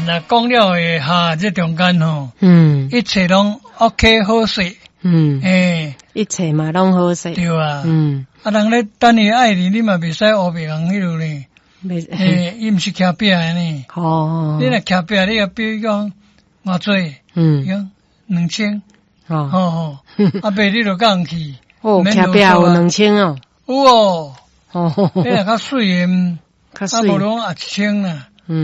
那讲了的哈，这中间吼，一切拢 OK 好势， 一切嘛拢好势， 对啊，啊，人咧等你爱你嘛袂使黑白人迄落呢，伊毋是徛壁的呢，你若徛壁，你也比如讲偌济，讲2000，啊，袂你就讲去， 徛壁有2000哦， 有哦，你若较水的，啊，无拢1000啦，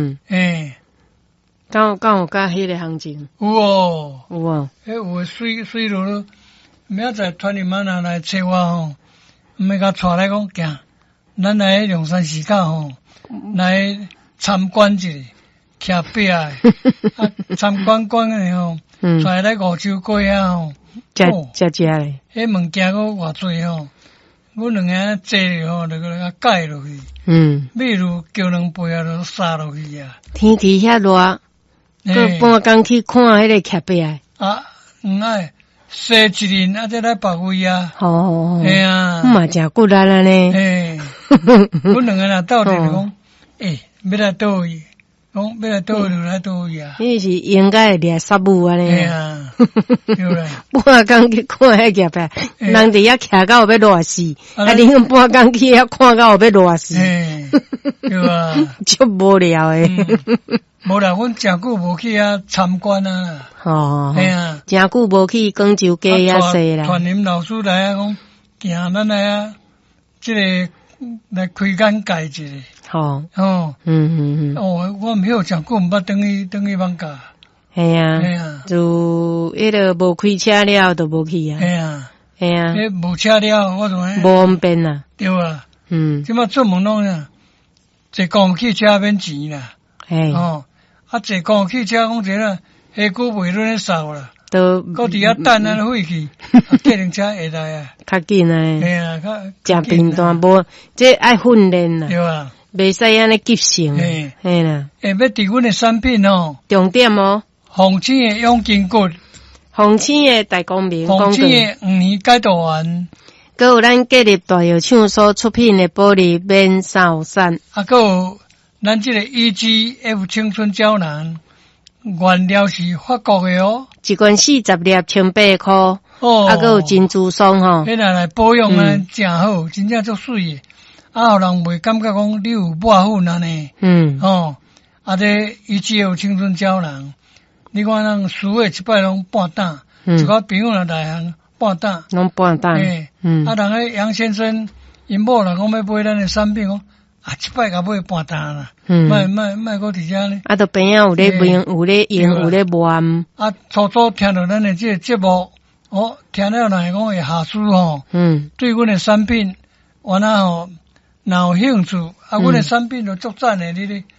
敢有甲迄个行情？ 有哦， 有诶，水落，明仔载团员们来找我吼，毋要甲带来讲行，咱来两三时间吼，来参观一下，徛壁的，啊，参观的吼，带来梧州过遐吼， 食咧， 迄物件个偌济吼，阮两个坐咧吼，就个解落去，比如叫两杯啊，就撒落去啊。 天气遐热。个半工去看迄个徛壁啊，爱洗一年啊，再来别位啊。哎呀， 嘛真骨力了呢。 阮两个人斗阵讲，要来倒位，讲要来倒位就来倒位啊。 你是应该掠杀母啊呢。 哎呀，对啦。 半工去看迄徛壁，人伫遐徛到要热死，啊，你半工去遐看到要热死。 对啊， 足无聊诶。 无啦，阮诚久无去遐参观啊。哎呀， 诚久无去广州街遐踅啦。 传林老师来啊，讲行咱来啊，这个来开眼界一下。我毋晓诚久毋捌等于放假。 系啊，就迄个无开车了，就无去啊。系啊， 无车了，我就无方便啊。 对啊，即马出门拢啊，坐公共汽车免钱啦。坐公共汽车讲者啦，下久袂落咧扫啦，搁伫遐等啊废去，计程车会来啊， 较紧啊。 系啊， 食便当无，这爱训练啦。 对啊， 袂使安尼急性。嘿啦， 要伫阮的产品哦， 重点哦， 红青的养筋骨， 红青的大光明， 红青的黄泥解毒丸， 搁有咱隔入大药厂所出品的玻璃免扫散， 搁有。咱这个 EGF 青春胶囊，原料是法国的哦， 一罐40粒1,800块，搁有珍珠霜吼， 迄拿来保养啊，真好，真正足水的，互人袂感觉讲你有抹粉安尼，这 EGF 青春胶囊，你看人输的一摆拢半担，一个朋友来行半担， 拢半担， 人个杨先生因某人讲要买咱的产品讲。一摆甲买半担啦，卖搁伫遮呢。 都边仔有咧用，有咧用，有咧摸。 初听到咱的这个节目，听了若是讲会下书吼，对阮的产品，若有兴趣，阮的产品就足赞的，你